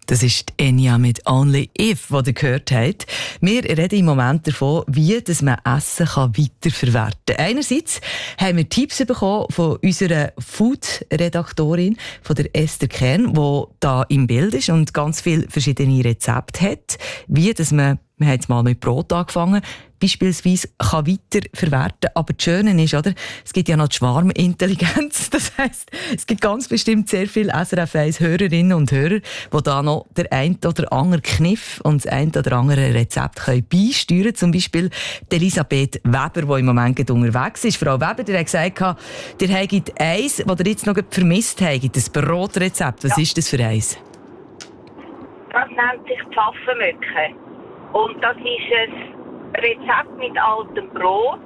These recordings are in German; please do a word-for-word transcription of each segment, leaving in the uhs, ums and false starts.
Das ist Enya mit «Only If», die ihr gehört habt. Wir reden im Moment davon, wie dass man Essen kann weiterverwerten kann. Einerseits haben wir Tipps bekommen von unserer Food-Redaktorin, von der Esther Kern, die da im Bild ist und ganz viele verschiedene Rezepte hat, wie dass man, wir haben jetzt mal mit Brot angefangen, beispielsweise kann weiterverwerten. Aber das Schöne ist, oder, es gibt ja noch die Schwarmintelligenz. Das heisst, es gibt ganz bestimmt sehr viele S R F eins Hörerinnen und Hörer, die da noch der ein oder andere Kniff und das ein oder andere Rezept können beisteuern können. Zum Beispiel Elisabeth Weber, die im Moment unterwegs ist. Frau Weber, die hat gesagt, ihr habt eins, das ihr jetzt noch vermisst habt, das Brotrezept. Was ja. ist das für eins? Das nennt sich Pfaffenmöcke. Und das ist ein Rezept mit altem Brot,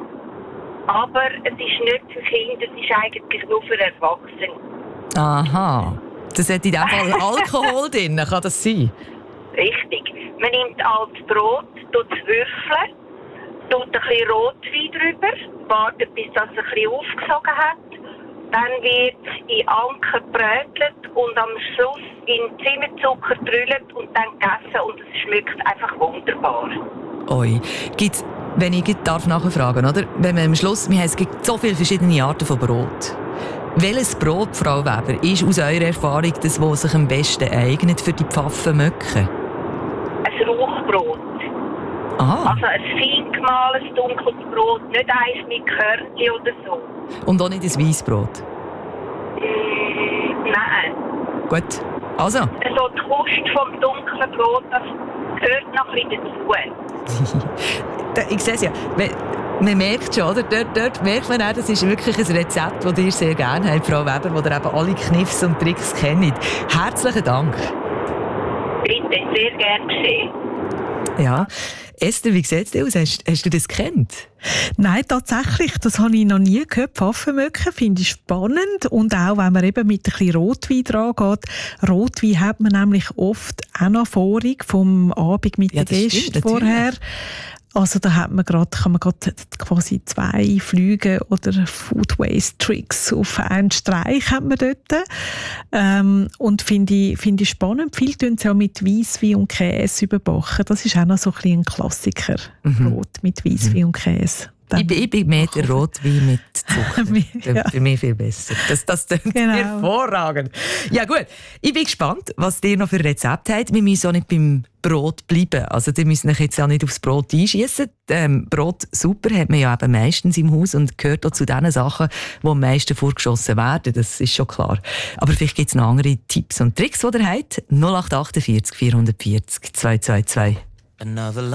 aber es ist nicht für Kinder, es ist eigentlich nur für Erwachsene. Aha, das hat in diesem Fall Alkohol drin, kann das sein? Richtig. Man nimmt altes Brot, tut es würfeln, tut ein bisschen Rotwein drüber, wartet bis das ein bisschen aufgesogen hat. Dann wird es in Anken gebrötelt und am Schluss in Zimmerzucker drüllt und dann gegessen und es schmeckt einfach wunderbar. Oi. Gibt's, wenn ich darf nachfragen, oder? Wenn man am Schluss, wir haben, es gibt so viele verschiedene Arten von Brot. Welches Brot, Frau Weber, ist aus eurer Erfahrung das, was sich am besten eignet für die Pfaffenmöcke? Ein Rauchbrot. Aha. Also ein fein gemahlenes, dunkles Brot, nicht eins mit Körnchen oder so. Und auch nicht ein Weissbrot? Mm, nein. Gut. Also? So die Kust vom dunklen Brot, das gehört noch ein bisschen dazu. Ich sehe es ja. Man merkt schon, oder? Dort, dort merkt man auch, das ist wirklich ein Rezept, das ihr sehr gerne habt, Frau Weber, wo ihr eben alle Kniffs und Tricks kennt. Herzlichen Dank. Bitte, sehr gern geschehen. Ja. Esther, wie sieht es dir aus? Hast, hast du das gekannt? Nein, tatsächlich. Das habe ich noch nie gehört. Pfaffenmöcke finde ich spannend. Und auch, wenn man eben mit ein bisschen Rotwein dran geht. Rotwein hat man nämlich oft auch noch Vorig vom Abend mit ja, den Gästen vorher. Also da hat man grad, kann man gerade quasi zwei Flüge oder Food Waste Tricks auf einen Streich hat man dort. Ähm, und finde ich, finde ich spannend. Viele tun es ja mit Weisswein und Käse überbacken. Das ist auch noch so ein bisschen ein Klassiker. Mhm. Brot mit Weisswein mhm. und Käse. Ich bin, ich bin mehr der Rotwein mit Zucker. ja. Für mich viel besser. Das, das klingt genau. hervorragend. Ja gut, ich bin gespannt, was ihr noch für Rezepte habt. Wir müssen auch nicht beim Brot bleiben. Also ihr müsst euch jetzt ja nicht aufs Brot einschiessen. Ähm, Brot super hat man ja eben meistens im Haus und gehört auch zu den Sachen, die am meisten vorgeschossen werden. Das ist schon klar. Aber vielleicht gibt es noch andere Tipps und Tricks, die ihr habt. null acht vier acht vier vier vier zwei zwei zwei.